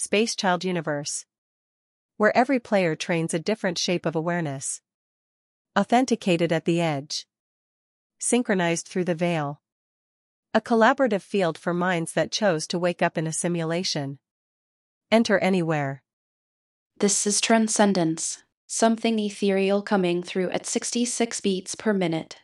Space Child Universe, where every player trains a different shape of awareness. Authenticated at the edge. Synchronized through the veil. A collaborative field for minds that chose to wake up in a simulation. Enter anywhere. This is Transcendence, something ethereal coming through at 66 beats per minute.